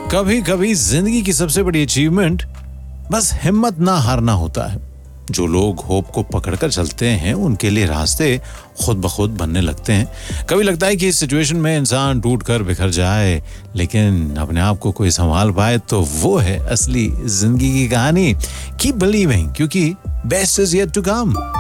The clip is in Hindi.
कभी कभी जिंदगी की सबसे बड़ी अचीवमेंट बस हिम्मत ना हारना होता है। जो लोग होप को पकड़कर चलते हैं उनके लिए रास्ते खुद ब खुद बनने लगते हैं। कभी लगता है कि इस सिचुएशन में इंसान टूट कर बिखर जाए, लेकिन अपने आप को कोई संभाल पाए तो वो है असली जिंदगी की कहानी। कीप बिलीविंग, क्योंकि best is yet to come.